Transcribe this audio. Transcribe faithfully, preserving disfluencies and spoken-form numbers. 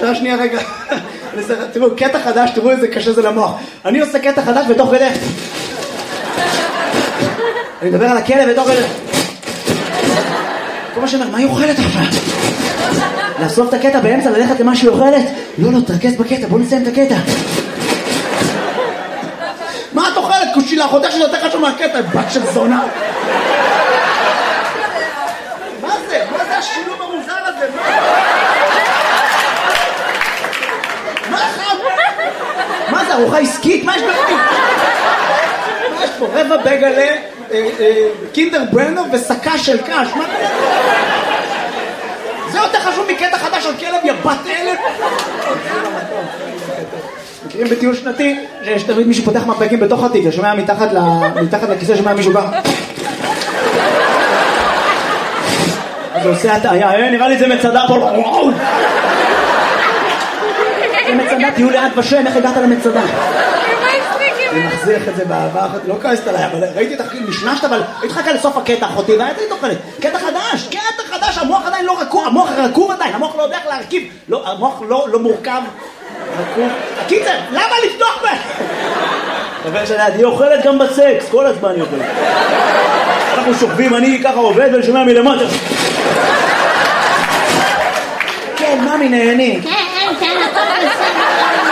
שעה שנייה רגע. תראו, קטע חדש, תראו איזה קשה זה למוח. אני עושה קטע חדש בתוך כדי. אני מדבר על הכלב בתוך כדי. כל מה שאומר, מה היא אוכלת עכשיו? לאסוף את הקטע באמצע, ללכת למה שהיא אוכלת? לא, לא, תרכז בקטע, בוא נסיים את הקטע. מה את אוכלת? קושילה, חודש שזה יותר חשוב מהקטע, בת של זונה. מה זה? מה זה השילוב המוזר הזה? מה חם? מה זה, ארוחה עסקית? מה יש בפנים? מה יש פה? רבע בגלה, קינדר ברנו וסקה של קש. מה קורה? זה יותר חשוב מקטע חדש על כלב, יא בת אלף. מכירים בטיול שנתי, שיש תמיד מישהו פותח מפקים בתוך התיק, שומע מתחת לכיסא, שומע מישהו בא. אז הוא עושה הטעיה, נראה לי זה מצדה פה, וואו! זה מצדה, תהיו לאט בשם, איך הגעת למצדה? אני מחזיך את זה באהבה אחת, לא כעסת עליי, אבל ראיתי את אחי, נשנשת, אבל הייתי חכה לסוף הקטע אחותי, והייתי תוכלת, קטע חדש, קטע חדש, המוח עדיין לא רכוב, המוח רכוב עדיין, המוח לא יודע איך להרכיב, המוח לא מורכב, רכוב. הקיצר, למה לפתוח בה? חבר שלי, היא אוכלת גם בסקס, כל הזמן היא אוכלת. אנחנו שוכבים, אני ככה עובד ולשומע מלמטה. כן, ממי נהני. כן, כן, הכל בסדר.